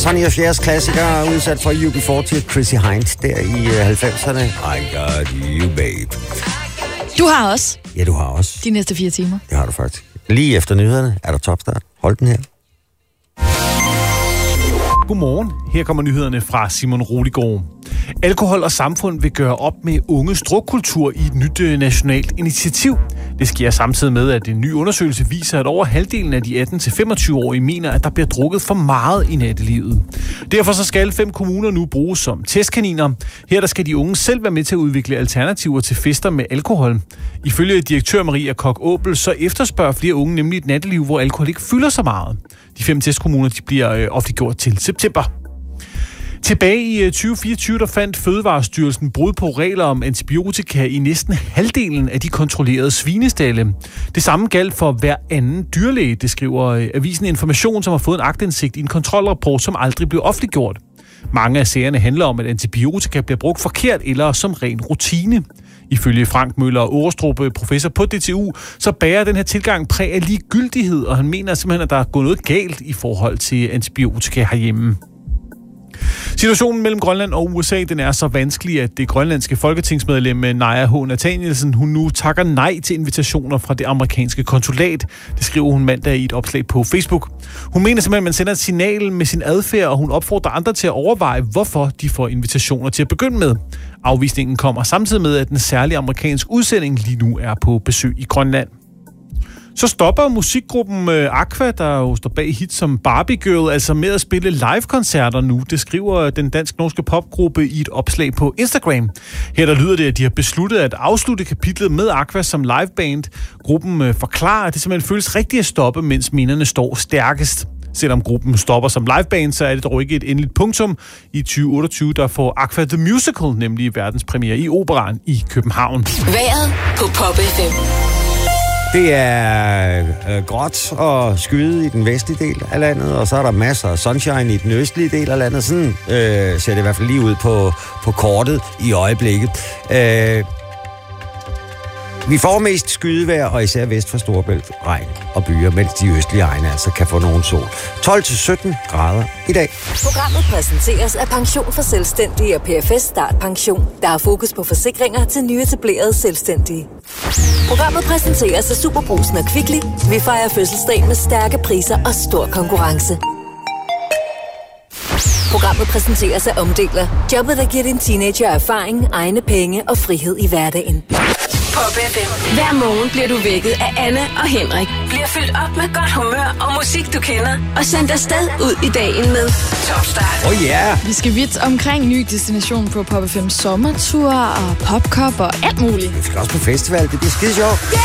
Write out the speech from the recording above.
Sonny og Chers klassiker udsat for UB40 til Chrissy Hynde der i 90'erne. I got you, babe. Du har også. Ja, du har også. De næste 4 timer. Det har du faktisk. Lige efter nyhederne er der topstart. Hold den her. Godmorgen. Her kommer nyhederne fra Simon Roligård. Alkohol og samfund vil gøre op med unges drukkultur i et nyt nationalt initiativ. Det sker samtidig med, at en ny undersøgelse viser, at over halvdelen af de 18-25-årige mener, at der bliver drukket for meget i nattelivet. Derfor så skal 5 kommuner nu bruges som testkaniner. Her der skal de unge selv være med til at udvikle alternativer til fester med alkohol. Ifølge direktør Maria Koch-Åbel, så efterspørger flere unge nemlig et natteliv, hvor alkohol ikke fylder så meget. De 5 testkommuner de bliver offentliggjort til september. Tilbage i 2024, der fandt Fødevarestyrelsen brud på regler om antibiotika i næsten halvdelen af de kontrollerede svinestalde. Det samme galt for hver anden dyrlæge, det skriver avisen Information, som har fået en aktindsigt i en kontrolrapport, som aldrig blev offentliggjort. Mange af sagerne handler om, at antibiotika bliver brugt forkert eller som ren rutine. Ifølge Frank Møller Årestrup, professor på DTU, så bærer den her tilgang præg af ligegyldighed, og han mener simpelthen, at der er gået noget galt i forhold til antibiotika herhjemme. Situationen mellem Grønland og USA, den er så vanskelig, at det grønlandske folketingsmedlem Naja H. Nathanielsen, hun nu takker nej til invitationer fra det amerikanske konsulat. Det skriver hun mandag i et opslag på Facebook. Hun mener simpelthen, at man sender et signal med sin adfærd, og hun opfordrer andre til at overveje, hvorfor de får invitationer til at begynde med. Afvisningen kommer samtidig med, at den særlige amerikansk udsending lige nu er på besøg i Grønland. Så stopper musikgruppen Aqua, der jo står bag hit som Barbie Girl, altså med at spille live-koncerter nu. Det skriver den dansk-norske popgruppe i et opslag på Instagram. Her der lyder det, at de har besluttet at afslutte kapitlet med Aqua som liveband. Gruppen forklarer, at det simpelthen føles rigtigt at stoppe, mens minderne står stærkest. Selvom gruppen stopper som liveband, så er det dog ikke et endeligt punktum. I 2028 der får Aqua The Musical nemlig verdenspremiere i Operaen i København. Vejret på Pop FM. Det er gråt og skyet i den vestlige del af landet, og så er der masser af sunshine i den østlige del af landet. Sådan ser det i hvert fald lige ud på kortet i øjeblikket. Vi får mest skydevejr, og især vest for Storebælt, regn og byer, mens de østlige egne altså kan få nogen sol. 12-17 grader i dag. Programmet præsenteres af Pension for Selvstændige og PFS Start Pension. Der er fokus på forsikringer til nyetablerede selvstændige. Programmet præsenteres af Superbrugsen og Kvickly. Vi fejrer fødselsdag med stærke priser og stor konkurrence. Programmet præsenteres af Omdeler. Jobbet, der giver din teenager erfaring, egne penge og frihed i hverdagen. Pop FM. Hver morgen bliver du vækket af Anne og Henrik. Bliver fyldt op med godt humør og musik, du kender. Og sendt afsted ud i dagen med Top Start. Oh yeah! Vi skal vidt omkring ny destination på Pop FM sommertur og popcup og alt muligt. Vi skal også på festival, det bliver skide sjovt.